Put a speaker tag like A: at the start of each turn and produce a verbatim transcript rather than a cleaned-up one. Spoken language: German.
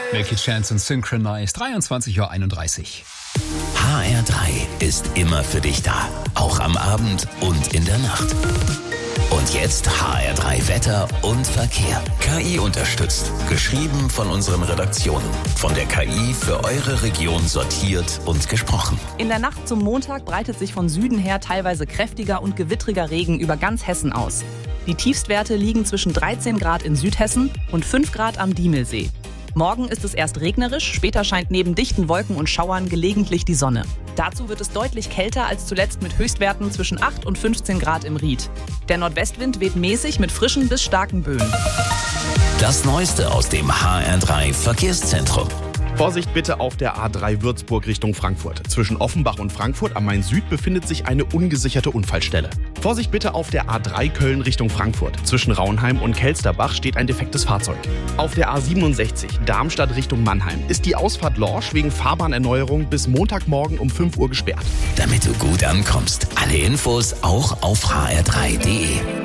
A: Milky Chance und Synchronized, dreiundzwanzig Uhr einunddreißig.
B: H R drei ist immer für dich da, auch am Abend und in der Nacht. Und jetzt H R drei Wetter und Verkehr. K I unterstützt. Geschrieben von unseren Redaktionen. Von der K I für eure Region sortiert und gesprochen.
C: In der Nacht zum Montag breitet sich von Süden her teilweise kräftiger und gewittriger Regen über ganz Hessen aus. Die Tiefstwerte liegen zwischen dreizehn Grad in Südhessen und fünf Grad am Diemelsee. Morgen ist es erst regnerisch, später scheint neben dichten Wolken und Schauern gelegentlich die Sonne. Dazu wird es deutlich kälter als zuletzt mit Höchstwerten zwischen acht und fünfzehn Grad im Ried. Der Nordwestwind weht mäßig mit frischen bis starken Böen.
B: Das Neueste aus dem H R drei Verkehrszentrum.
D: Vorsicht bitte auf der A drei Würzburg Richtung Frankfurt. Zwischen Offenbach und Frankfurt am Main-Süd befindet sich eine ungesicherte Unfallstelle. Vorsicht bitte auf der A drei Köln Richtung Frankfurt. Zwischen Raunheim und Kelsterbach steht ein defektes Fahrzeug. Auf der A siebenundsechzig Darmstadt Richtung Mannheim ist die Ausfahrt Lorsch wegen Fahrbahnerneuerung bis Montagmorgen um fünf Uhr gesperrt.
B: Damit du gut ankommst. Alle Infos auch auf h r drei punkt d e.